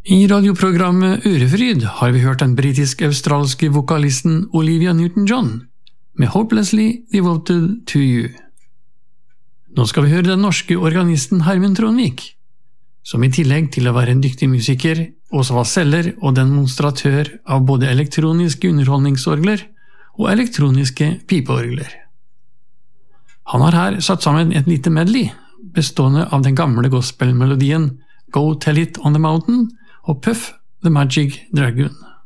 I radioprogrammet Ørefryd har vi hørt den britisk-australske vokalisten Olivia Newton-John med Hopelessly Devoted to You. Nå skal vi høre den norske organisten Herman Tronvik, som i tillegg til å være en dyktig musiker, også var selger og demonstratør av både elektroniske underholdningsorgler og elektroniske pipeorgler. Han har her satt sammen et lite medley, bestående av den gamle gospelmelodien Go Tell It on the Mountain og Puff the Magic Dragoon.